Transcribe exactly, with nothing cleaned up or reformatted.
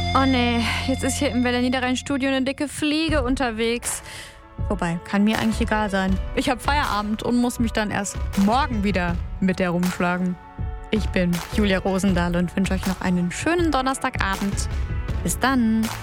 Oh nee, jetzt ist hier im Welle Niederrhein-Studio eine dicke Fliege unterwegs. Wobei, kann mir eigentlich egal sein. Ich habe Feierabend und muss mich dann erst morgen wieder mit der rumschlagen. Ich bin Julia Rosendahl und wünsche euch noch einen schönen Donnerstagabend. Bis dann.